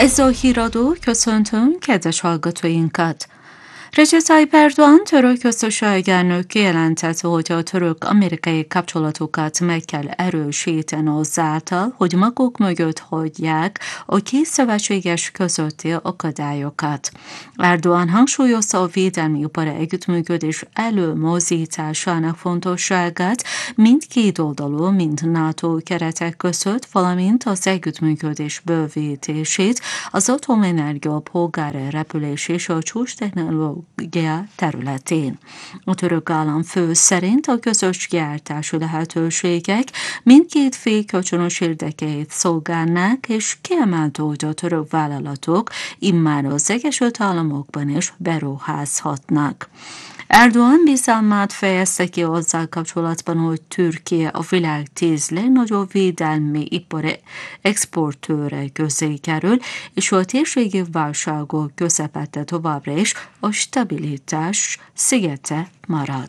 Ezzel a híradó köszöntöm kedves hallgatóinkat! Recep Tayyip Erdoğan török köztársasági elnök kijelentette, hogy a török-amerikai kapcsolatokat meg kell erősíteni azáltal, hogy maguk mögött hagyják a két szövetséges közötti akadályokat. Erdoğan hangsúlyozta a védelmi ipari együttműködés előmozdításának fontosságát mind kétoldalú, mind NATO keretek között, valamint az együttműködés bővítését az atomenergia, polgári repülés és a csúcstechnológia területén. A török államfő szerint a közös gyártási lehetőségek mindkét fél kölcsönös érdekeit szolgálnák, és kiemelte, hogy a török vállalatok immár az Egyesült Államokban is beruházhatnak. Erdoğan bizalmát fejezte ki azzal kapcsolatban, hogy Türkiye a világ 10 legnagyobb védelmi ipari exportőre közé kerül, és a térségi válságok közepette továbbra is a stabilitás szigete marad.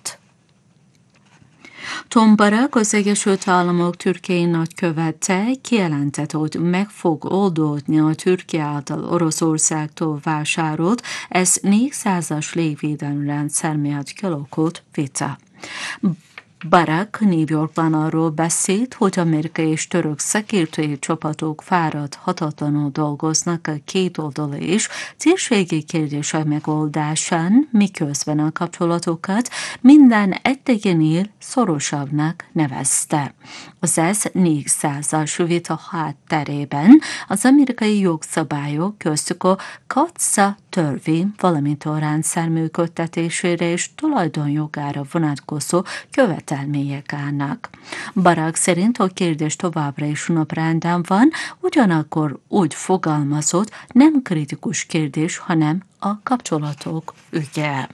Tom Barak, az Egyesült Államok türkiai nagykövete kijelentette, hogy meg fog oldódni a Türkiye által Oroszországtól vásárolt S-400-as légvédelmi rendszer miatt kialakult vita. Barak New Yorkban arról beszélt, hogy amerikai és török szakértői csapatok fáradhatatlanul dolgoznak a kétoldalú és térségi kérdések megoldásán, miközben a kapcsolatokat minden eddiginél szorosabbnak nevezte. Az S-400-as vita hátterében az amerikai jogszabályok, köztük a CATSA törvény, valamint a rendszer működtetésére és tulajdonjogára vonatkozó követelmények állnak. Barak szerint a kérdés továbbra is naprenden van, ugyanakkor úgy fogalmazott, nem kritikus kérdés, hanem a kapcsolatok ügye.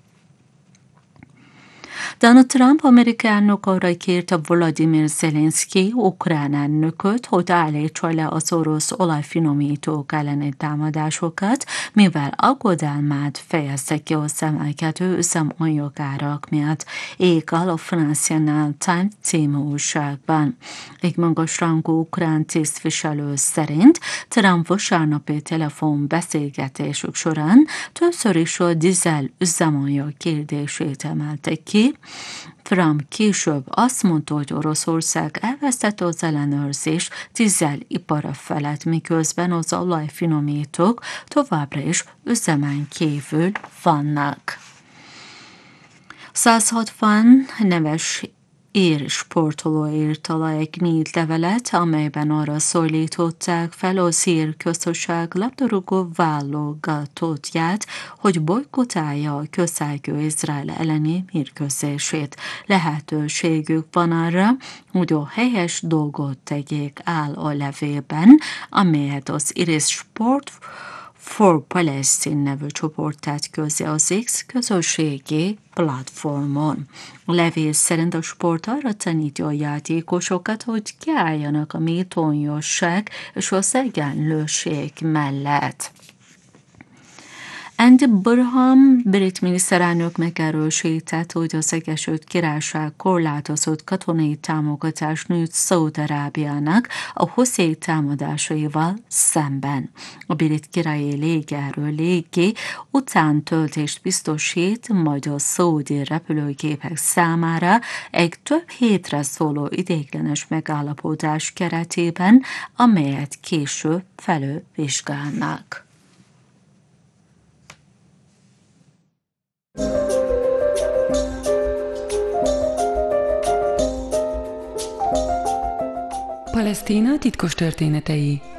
Donald Trump amerikai elnök arra kérte Volodymyr Zelenszky ukrán elnököt, hogy állítsa le az orosz olajfinomítók elleni támadásokat, mivel aggodalmát fejezte ki az emelkedő üzemanyagárak miatt, égal a Financial Times című újságban. Egy magasrangú ukrán tisztviselő szerint Trump vasárnapi telefonbeszélgetésük során többször is a dizel üzemanyag kérdését emelte ki. Trump később azt mondta, hogy Oroszország elvesztette az ellenőrzés dizelipara felett, miközben az olajfinomítók továbbra is üzemen kívül vannak. 160 neves ír sportoló írt alá egy nyílt levelet, amelyben arra szólították fel az ír köztársaság labdarúgó válogatottját, hogy bolykotálja a közelgő Izrael elleni mérkőzését. Lehetőségük van arra, hogy a helyes dolgot tegyék, áll a levélben, amelyet az Irish Sport for Palestine nevű csoport tett közé az X közösségi platformon. A levél szerint a sport arra tanítja a játékosokat, hogy kiálljanak a méltányosság és az egyenlőség mellett. Andy Burnham brit miniszterelnök megerősített, hogy az Egyesült Királyság korlátozott katonai támogatást nyújt Szaúd-Arábiának a Huszi támadásaival szemben. A brit királyi légerő légi utántöltést biztosít, majd a szaúdi repülőgépek számára egy több hétre szóló ideiglenes megállapodás keretében, amelyet később felülvizsgálnak. Palesztina titkos történetei.